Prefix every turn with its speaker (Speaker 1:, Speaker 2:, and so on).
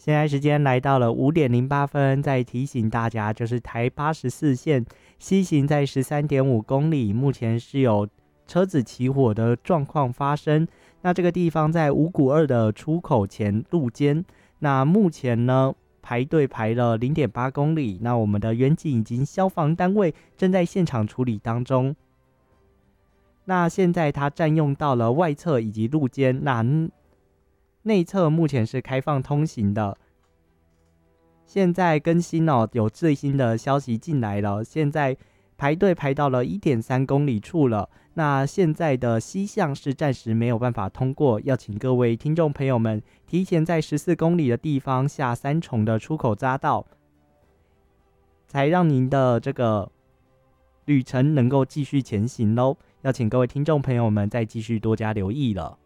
Speaker 1: 现在时间来到了5:08，再提醒大家，就是台84线西行在13.5公里，目前是有车子起火的状况发生。那这个地方在五股2的出口前路肩，那目前呢排队排了0.8公里，那我们的远警以及消防单位正在现场处理当中。那现在它占用到了外侧以及路肩，那内侧目前是开放通行的。现在更新有最新的消息进来了，现在排队排到了1.3公里处了。那现在的西向是暂时没有办法通过，要请各位听众朋友们提前在14公里的地方下3重的出口匝道，才让您的这个旅程能够继续前行咯。要请各位听众朋友们再继续多加留意了。